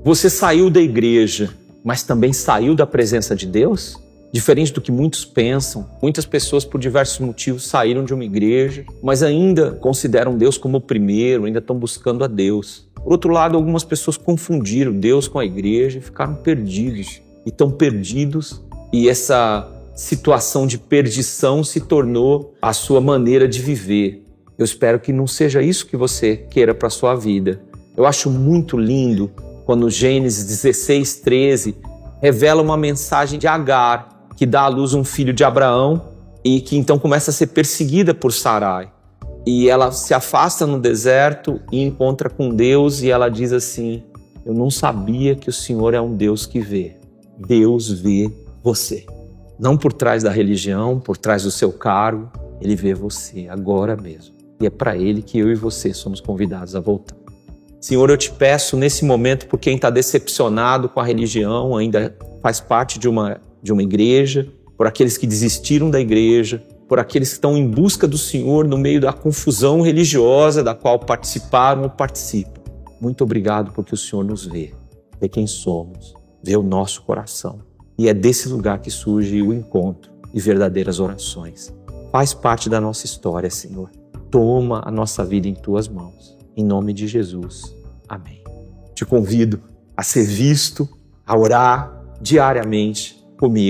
Você saiu da igreja, mas também saiu da presença de Deus? Diferente do que muitos pensam, muitas pessoas por diversos motivos saíram de uma igreja, mas ainda consideram Deus como o primeiro, ainda estão buscando a Deus. Por outro lado, algumas pessoas confundiram Deus com a igreja e ficaram perdidos. E estão perdidos, e essa situação de perdição se tornou a sua maneira de viver. Eu espero que não seja isso que você queira para a sua vida. Eu acho muito lindo quando Gênesis 16:13 revela uma mensagem de Agar, que dá à luz um filho de Abraão e que então começa a ser perseguida por Sarai. E ela se afasta no deserto e encontra com Deus e ela diz assim: eu não sabia que o Senhor é um Deus que vê. Deus vê você. Não por trás da religião, por trás do seu cargo, Ele vê você agora mesmo. E é para Ele que eu e você somos convidados a voltar. Senhor, eu te peço nesse momento por quem está decepcionado com a religião, ainda faz parte de uma igreja, por aqueles que desistiram da igreja, por aqueles que estão em busca do Senhor no meio da confusão religiosa da qual participaram ou participam. Muito obrigado porque o Senhor nos vê quem somos, vê o nosso coração. E é desse lugar que surge o encontro e verdadeiras orações. Faz parte da nossa história, Senhor. Toma a nossa vida em Tuas mãos. Em nome de Jesus. Amém. Te convido a ser visto, a orar diariamente comigo.